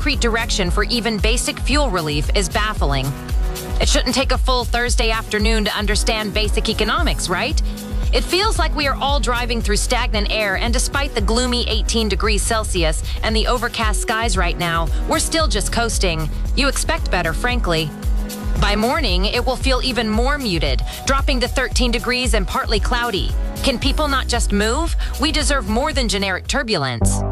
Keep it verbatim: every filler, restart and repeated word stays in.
concrete direction for even basic fuel relief is baffling. It shouldn't take a full Thursday afternoon to understand basic economics, right? It feels like we are all driving through stagnant air, and despite the gloomy eighteen degrees Celsius and the overcast skies right now, we're still just coasting. You expect better, frankly. By morning, it will feel even more muted, dropping to thirteen degrees and partly cloudy. Can people not just move? We deserve more than generic turbulence.